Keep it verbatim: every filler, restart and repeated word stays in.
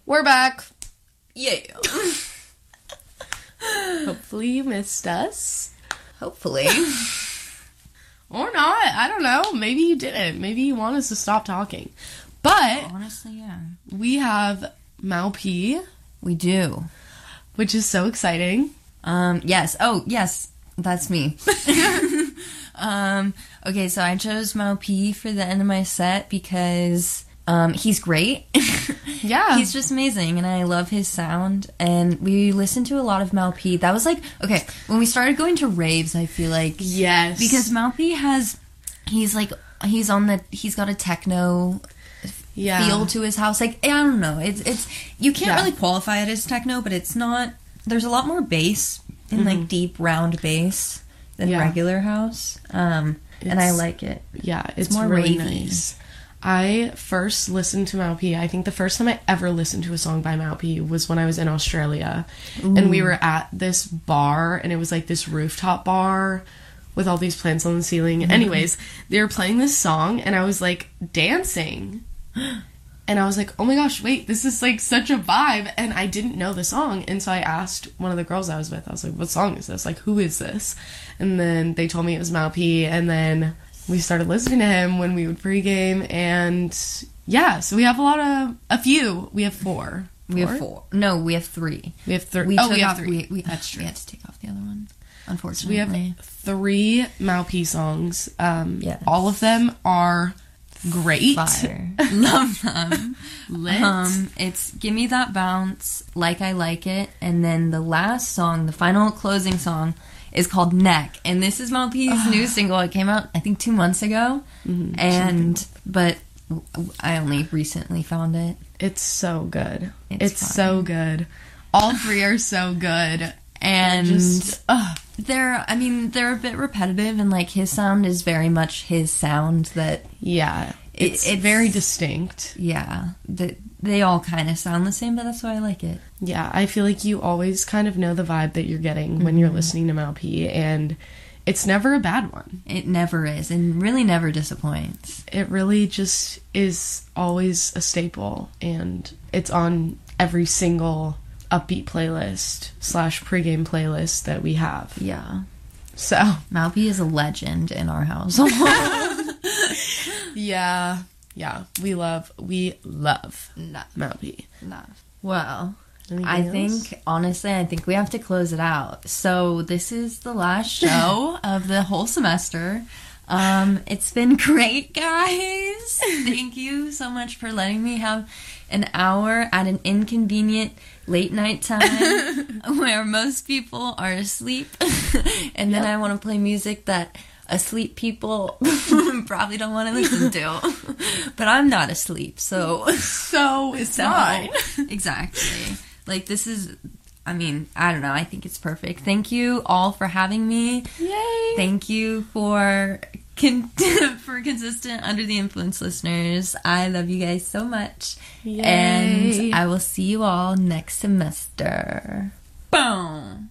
We're back. Yeah. Hopefully you missed us. Hopefully. Or not. I don't know. Maybe you didn't. Maybe you want us to stop talking. But honestly, yeah. We have Mal P. We do. Which is so exciting. Um, yes. Oh, yes. That's me. um, okay, so I chose Mal P for the end of my set because um, he's great. Yeah. He's just amazing, and I love his sound. And we listened to a lot of Mal P. That was like, okay, when we started going to raves, I feel like... Yes. Because Mal P has... He's like... He's on the... He's got a techno... Yeah. feel to his house. Like, I don't know. It's, it's, you can't yeah. really qualify it as techno, but it's not, there's a lot more bass in mm-hmm. like deep round bass than yeah. regular house. Um, and I like it. Yeah, it's, it's more really ravey. Nice. I first listened to Mal P. I think the first time I ever listened to a song by Mal P was when I was in Australia. Ooh. And we were at this bar, and it was like this rooftop bar with all these plants on the ceiling. Mm-hmm. Anyways, they were playing this song, and I was like dancing. And I was like, oh my gosh, wait, this is like such a vibe. And I didn't know the song. And so I asked one of the girls I was with, I was like, what song is this? Like, who is this? And then they told me it was Mal P. And then we started listening to him when we would pregame. And yeah, so we have a lot of, a few. We have four. We four? have four. No, we have three. We have three. We oh, took we have off, three. We, we, That's true. We had to take off the other one, unfortunately. So we have three Mal P songs. Um, yes. All of them are... great. Fire. Love them. Lit. Um, it's Give Me That Bounce, Like I Like It, and then the last song, the final closing song, is called Neck. And this is Mal P's oh. new single. It came out, I think, two months ago. Mm-hmm. And, but I only recently found it. It's so good. It's, it's so good. All three are so good. And just, uh, they're, I mean, they're a bit repetitive, and like his sound is very much his sound. That yeah, it's, it, it's very distinct. Yeah, that they all kind of sound the same, but that's why I like it. Yeah, I feel like you always kind of know the vibe that you're getting mm-hmm. when you're listening to Mal P, and it's never a bad one. It never is, and really never disappoints. It really just is always a staple, and it's on every single upbeat playlist slash pregame playlist that we have. Yeah. So Mal P is a legend in our household. yeah. Yeah. We love we love love. Mal P. Love. Well, anything I else? think honestly I think we have to close it out. So this is the last show of the whole semester. Um, it's been great, guys. Thank you so much for letting me have an hour at an inconvenient late night time where most people are asleep. And then yep. I want to play music that asleep people probably don't want to listen to. But I'm not asleep, so... So it's so, fine. Exactly. Like, this is... I mean, I don't know. I think it's perfect. Thank you all for having me. Yay! Thank you for con- for consistent Under the Influence listeners. I love you guys so much. Yay. And I will see you all next semester. Boom!